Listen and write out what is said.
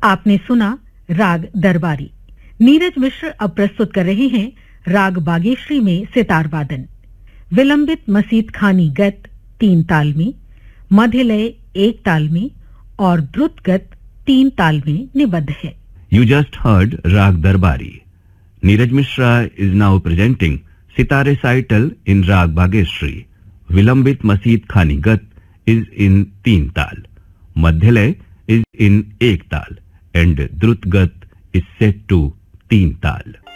आपने सुना राग दरबारी। नीरज मिश्र अब प्रस्तुत कर रहे हैं राग बागेश्री में सितार वादन। विलंबित मसीद खानी गत 3 ताल में, मध्य लय 1 ताल में और द्रुत गत 3 ताल में निबद्ध है। You just heard Rag Darbari. Neeraj Mishra is now presenting Sitar recital in Rag Bhageshri. Vilambit Maseed Khani Gat is in 3 tal. Madhyalay is in 1 tal and Drut Gat is set to 3 tal.